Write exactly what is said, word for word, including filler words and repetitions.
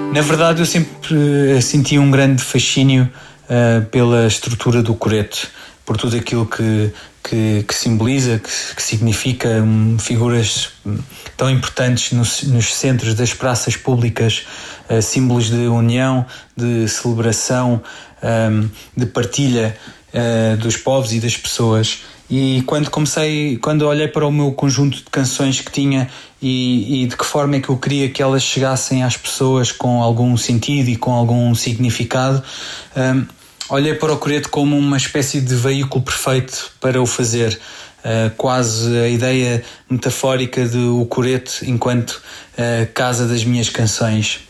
Na verdade, eu sempre senti um grande fascínio uh, pela estrutura do coreto, por tudo aquilo que, que, que simboliza, que, que significa, um, figuras tão importantes nos, nos centros das praças públicas, uh, símbolos de união, de celebração, um, de partilha uh, dos povos e das pessoas. E quando comecei, quando olhei para o meu conjunto de canções que tinha e, e de que forma é que eu queria que elas chegassem às pessoas com algum sentido e com algum significado, um, olhei para o coreto como uma espécie de veículo perfeito para o fazer. Uh, quase a ideia metafórica do coreto enquanto uh, casa das minhas canções.